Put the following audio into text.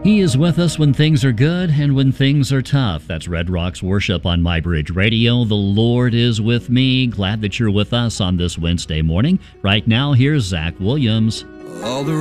He is with us when things are good and when things are tough. That's Red Rocks Worship on MyBridge Radio. The Lord is with me. Glad that you're with us on this Wednesday morning. Right now, here's Zach Williams. All the